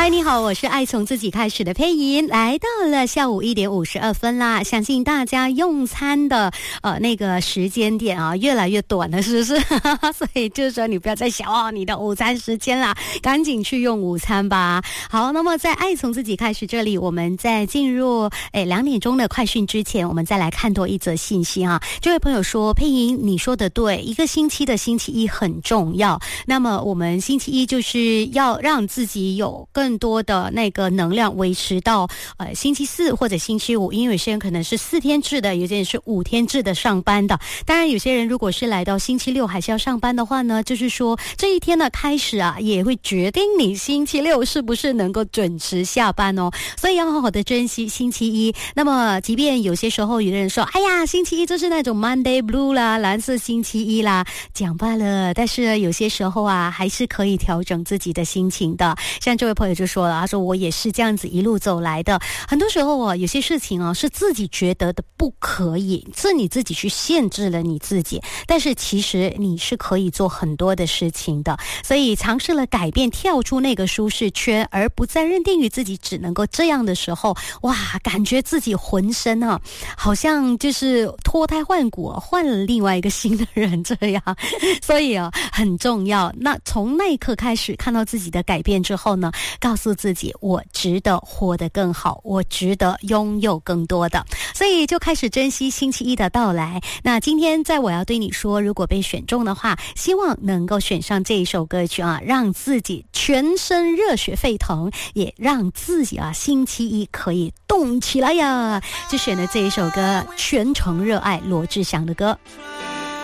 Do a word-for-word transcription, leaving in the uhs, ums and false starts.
嗨，你好，我是爱从自己开始的配音，来到了下午一点五十二分啦。相信大家用餐的呃那个时间点啊，越来越短了，是不是？所以就是说，你不要再想哦你的午餐时间啦，赶紧去用午餐吧。好，那么在爱从自己开始这里，我们在进入诶两点钟的快讯之前，我们再来看多一则信息啊。这位朋友说，配音你说的对，一个星期的星期一很重要。那么我们星期一就是要让自己有更更多的那个能量维持到呃星期四或者星期五，因为有些人可能是四天制的，有些人是五天制的上班的。当然有些人如果是来到星期六还是要上班的话呢，就是说这一天的开始啊，也会决定你星期六是不是能够准时下班哦。所以要好好的珍惜星期一。那么即便有些时候有的人说，哎呀，星期一就是那种 Monday Blue 啦，蓝色星期一啦，讲罢了。但是有些时候啊，还是可以调整自己的心情的。像这位朋友就说了，他说我也是这样子一路走来的。很多时候啊，有些事情啊是自己觉得的不可以，是你自己去限制了你自己，但是其实你是可以做很多的事情的。所以尝试了改变，跳出那个舒适圈，而不再认定于自己只能够这样的时候，哇，感觉自己浑身啊好像就是脱胎换骨，换了另外一个新的人这样。所以啊很重要。那从那一刻开始看到自己的改变之后呢，告诉自己我值得活得更好，我值得拥有更多的。所以就开始珍惜星期一的到来。那今天在我要对你说，如果被选中的话，希望能够选上这一首歌曲啊，让自己全身热血沸腾，也让自己啊星期一可以动起来呀。就选了这一首歌，全程热爱罗志祥的歌。